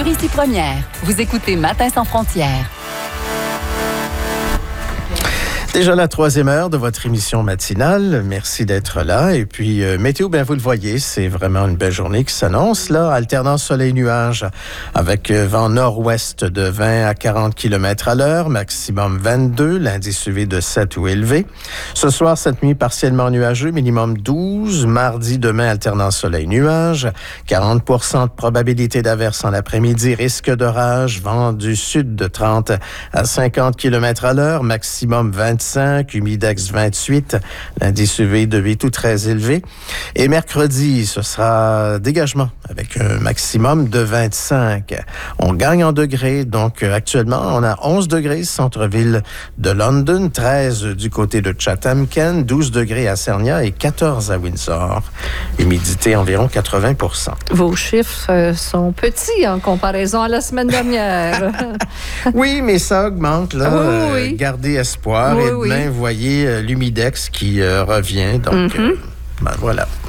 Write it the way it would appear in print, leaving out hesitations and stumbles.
ici Première. Vous écoutez Matin sans frontières. Déjà la 3e heure de votre émission matinale. Merci d'être là. Et puis, météo, bien, vous le voyez, c'est vraiment une belle journée qui s'annonce, là. Alternance soleil-nuage avec vent nord-ouest de 20 à 40 km à l'heure, maximum 22, l'indice UV de 7 ou élevé. Ce soir, cette nuit, partiellement nuageux, minimum 12. Mardi, demain, alternance soleil-nuage. 40% de probabilité d'averse en après-midi, risque d'orage, vent du sud de 30 à 50 km à l'heure, maximum 25, humidex 28, l'indice UV de 8 ou très élevé. Et mercredi, ce sera dégagement avec un maximum de 25. On gagne en degrés, donc actuellement, on a 11 degrés centre-ville de London, 13 du côté de Chatham-Kent, 12 degrés à Sarnia et 14 à Windsor. Humidité environ 80%. Vos chiffres sont petits en comparaison à la semaine dernière. Oui, mais ça augmente, là. Oui. Gardez espoir. Et demain, vous voyez l'humidex qui revient. Donc, ben voilà.